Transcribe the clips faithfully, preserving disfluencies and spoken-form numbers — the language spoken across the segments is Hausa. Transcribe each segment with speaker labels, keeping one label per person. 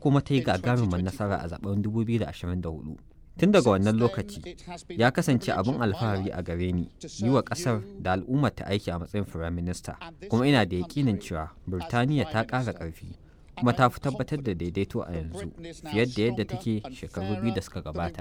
Speaker 1: kuma ta yi gagarumar nasara a zaben dubu biyu da ashirin da hudu. Tun daga wannan lokaci ya kasance abin alfahari a gare ni yi wa ƙasar da al'ummar ta aiki a matsayin firaminista, kuma ina da yaƙinin cewa Birtaniya ta ƙara ƙarfi kuma ta fi tabbatar da daidaito a yanzu fiye da yadda take shekaru biyu da suka gabata.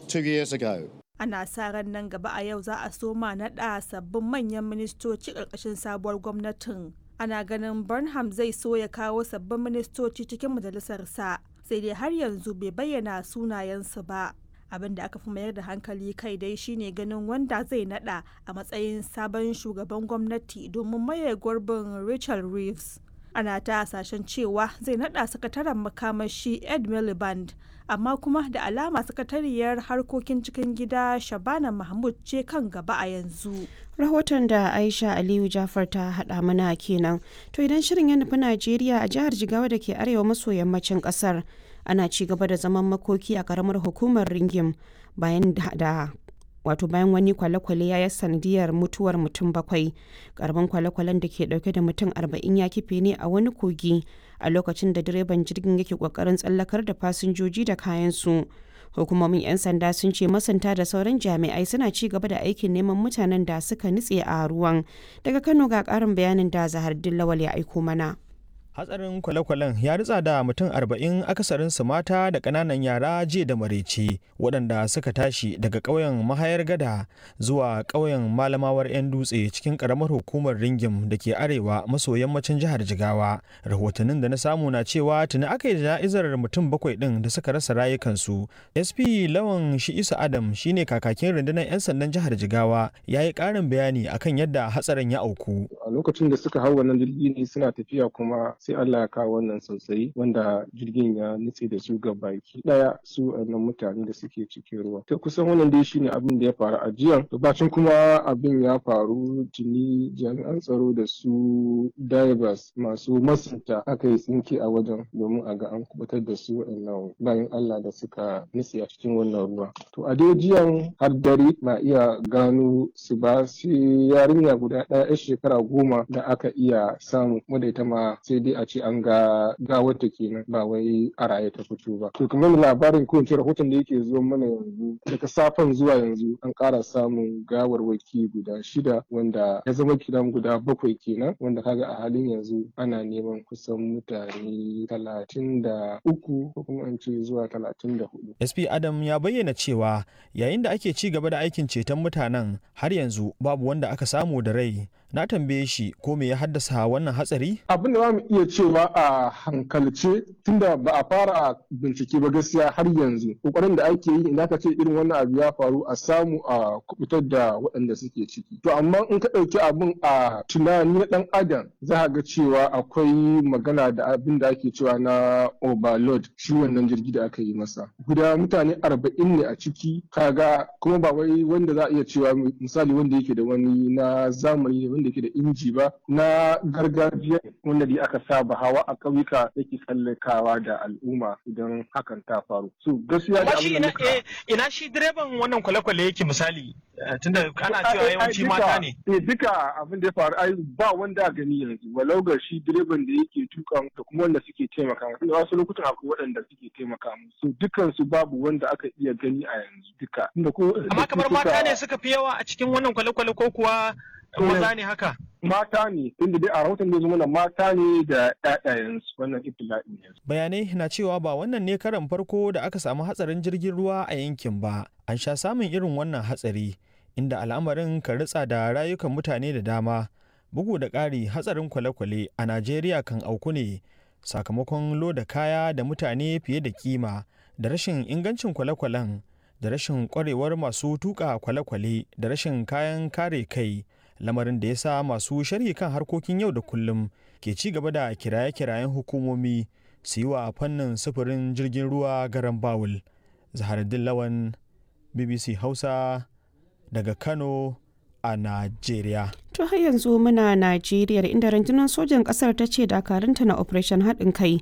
Speaker 2: Ana sa ran nan gaba a yau za a soma naɗa sabbin manyan ministoci ƙarƙashin sabuwar gwamnatin. Ana ganin Burnham zai so ya kawo sabbin ministoci cikin majalisarsa, sai dai har yanzu bai bayyana sunayensu ba. Abin da aka fi mayar da hankali kai dai shine ganin wanda zai nada a matsayin sabon shugaban gwamnati domin maye gurbin Rachel Reeves. Ana ta hasashen cewa zai nada sakataren makamashi Ed Miliband, amma kuma da alama sakatariyar harkokin cikin gida Shabana Mahmud ce kan gaba a yanzu.
Speaker 3: Rahoton da Aisha Aliyu Jafar ta haɗa mana kenan. To idan shirin ya nufi Najeriya, a jihar Jigawa da ke arewa maso yammacin ƙasar, ana ci gaba da zaman makoki a karamar hukumar Ringim bayan da wato bayan wani kwale-kwale ya yi sanadiyar mutuwar mutum bakwai. Karamin kwale-kwalen da ke dauke da mutum arba'in ya kife ne a wani kogi a lokacin da direban jirgin yake kokarin tsallakar da fasinjoji da kayansu. Hukumomin 'yan sanda sun ce masanta da sauran jami'ai suna ci gaba da aikin neman mutanen da suka nutse a ruwan. Daga Kano ga karin bayanin da Zahar Dillawal ya aiko mana.
Speaker 4: Hatsarin kwale-kwalen ya ritsa da mutum arba'in, akasarinsu mata da ƙananan yara jiya da maraice, waɗanda suka tashi daga ƙauyen Mahayar Gada zuwa ƙauyen Malamawar 'yan dutse cikin ƙaramar hukumar Ringim da ke arewa maso yammacin jihar Jigawa. Rahotannin da na samu na cewa tuni aka yi jana'izar mutum bakwai ɗin da suka rasa rayukansu. S P Lawan Shi'isu Adam shine kakakin rundunar 'yan sandan jihar Jigawa, ya yi ƙarin bayani akan yadda hatsarin ya auku.
Speaker 5: A lokacin da suka hau wannan jirgi ne suna tafiya, kuma sai Allah ya kawo wannan sosai wanda jirgin ya nutse da su ga baki daya, su wannan mutane da suke cikin ruwa. Ta kusan wannan dai shine abin da ya faru a jiya. Bacin kuma abin ya faru, tuni jami'an tsaro da su divers masu masunta aka yi tsinke a wajen domin a ga an kubutar da su wannan bayan Allah da suka nutse a cikin wannan ruwa. To a dai jiyan har dare na iya gano su ba, sai yarinya guda ɗaya 'yar shekara goma da aka iya samu, wadda ita ma sai dai a ce an ga gawarta kenan, ba wai a raye ta fito ba. To kamar labarin ko in ce rahoton da yake zuwa mana yanzu, daga safen zuwa yanzu an ƙara samun gawarwaki guda shida, wanda ya zama kidan guda bakwai kenan, wanda kaga a halin yanzu ana neman kusan mutane talatin da uku ko kuma an ce zuwa talatin da hudu.
Speaker 4: S P Adam ya bayyana cewa yayin da ake ci gaba da aikin ceton mutanen, har yanzu babu wanda aka samu da rai. Na tambaye shi ko me ya haddasa wannan hatsari?
Speaker 5: Abin da za mu iya cewa a hankalce, tunda ba a fara bincike ba gaskiya har yanzu, kokarin da ake yi idan ka ce irin wannan abu ya faru a samu a kubutar da waɗanda suke ciki. To amma in ka ɗauki abin a tunani na ɗan adam, za ka ga cewa akwai magana da abin da ake cewa na overload, shi wannan jirgi da aka yi masa. Guda mutane arba'in ne a ciki, kaga kuma ba wai wanda za a iya cewa misali wanda yake da wani na zamani, wanda yake da inji ba, na gargajiya wanda dai aka saba hawa a ƙauyuka yake tsallakawa da al'umma idan hakan ta faru. So gaskiya da abin da muka
Speaker 4: ina shi direban wannan kwale-kwale yake misali, tunda ana cewa yawanci mata ne.
Speaker 5: Eh duka abin da ya faru ai ba wanda gani yanzu, walau ga shi direban da yake tuka da kuma wanda suke taimaka musu. Wasu lokutan akwai waɗanda suke taimaka musu. So dukan su babu wanda aka iya gani a yanzu duka.
Speaker 4: Amma kamar mata ne suka fi yawa a cikin wannan kwale-kwale ko kuwa maza ne haka?
Speaker 5: Mata ne, inda dai a rahoton da zuma mata ne da ƴaƴayensu, wannan ibtila'i ne.
Speaker 4: Bayanai na cewa ba wannan ne karan farko da aka samu hatsarin jirgin ruwa a yankin ba. An sha samun irin wannan hatsari, inda al'amarin kan ritsa da rayukan mutane da dama. Bugu da ƙari, hatsarin kwale-kwale a Najeriya kan auku ne sakamakon loda kaya da mutane fiye da kima, da rashin ingancin kwale-kwalen, da rashin ƙwarewar masu tuƙa kwale-kwale, da rashin kayan kare kai. Lamarin da ya sa masu sharhi kan harkokin yau da kullum ke ci gaba da kiraye-kirayen hukumomi su yi wa fannin sufurin jirgin ruwa garan bawul. Zaharuddin Lawan, B B C Hausa, daga Kano a Najeriya.
Speaker 3: To har yanzu muna Najeriya, inda rundunar sojan ƙasar ta ce dakarunta na Operation haɗin kai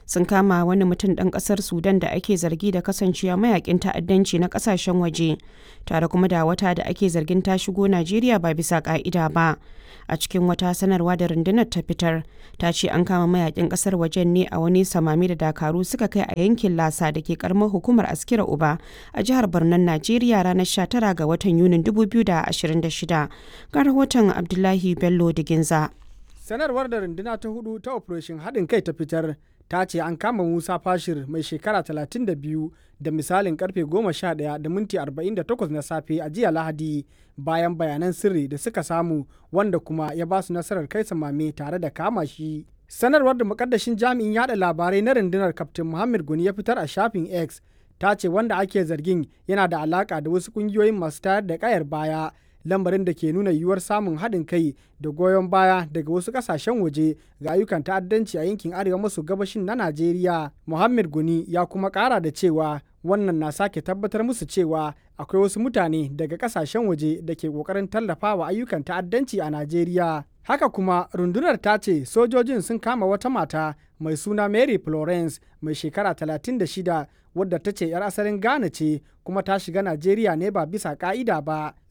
Speaker 3: sun kama wani mutum ɗan ƙasar Sudan da ake zargi da kasancewa mayakin ta'addanci na ƙasashen waje, tare kuma da wata da ake zargin ta shigo Najeriya ba bisa ƙa'ida ba. A cikin wata sanarwa da rundunar ta fitar, ta ce an kama mayakin ƙasar wajen ne a wani samami da dakaru suka kai a yankin Lasa da ke karamar hukumar Askira Uba a jihar Barnon Najeriya ranar sha tara ga watan Yunin dubu biyu da ashirin da shida. Ga rahoton Abdullahi Bello Diginza.
Speaker 6: Sanarwar da runduna ta hudu ta Operation haɗin kai ta fitar ta ce an kama Musa Fashir mai shekara talatin da biyu da misalin karfe goma sha ɗaya da minti arba'in da takwas na safe a jiya Lahadi bayan bayanan sirri da suka samu wanda kuma ya ba su nasarar kai samame tare da kama shi. Sanarwar da mukaddashin jami'in yada labarai na rundunar Kaftin Muhammad Guni ya fitar a shafin X ta ce wanda ake zargin yana da alaka da wasu kungiyoyin masu tayar da kayar baya, lambarin da ke nuna yiwuwar samun haɗin kai da goyon baya daga wasu ƙasashen waje ga ayyukan ta'addanci a yankin arewa maso gabashin na Najeriya. Muhammad Guni ya kuma ƙara da cewa wannan na sake tabbatar musu cewa akwai wasu mutane daga ƙasashen waje da ke ƙoƙarin tallafawa ayyukan ta'addanci a Najeriya. Haka kuma rundunar ta ce sojojin sun kama wata mata mai suna Mary Florence mai shekara talatin da shida wadda ta ce 'yar asalin Ghana ce kuma ta shiga Najeriya ne ba bisa ƙa'ida ba.